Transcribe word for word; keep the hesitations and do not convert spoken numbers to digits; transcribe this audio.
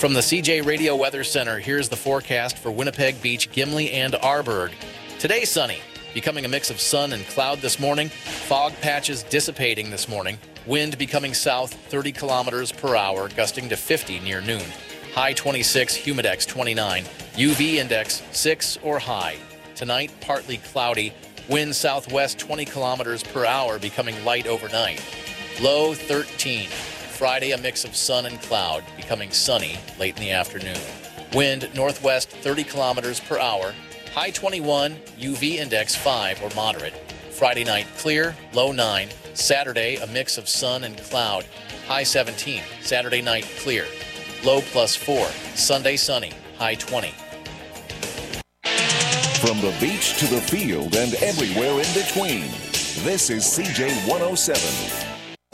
From the C J Radio Weather Center, here's the forecast for Winnipeg Beach, Gimli, and Arborg. Today, sunny, becoming a mix of sun and cloud this morning. Fog patches dissipating this morning. Wind becoming south thirty kilometers per hour, gusting to fifty near noon. High twenty-six, humidex twenty-nine. U V index six or high. Tonight, partly cloudy. Wind southwest twenty kilometers per hour, becoming light overnight. Low thirteen. Friday, a mix of sun and cloud, becoming sunny late in the afternoon. Wind northwest thirty kilometers per hour. High twenty-one, U V index five or moderate. Friday night, clear, low nine. Saturday, a mix of sun and cloud. High seventeen. Saturday night, clear. Low plus four. Sunday, sunny. High twenty. From the beach to the field and everywhere in between, this is C J one oh seven.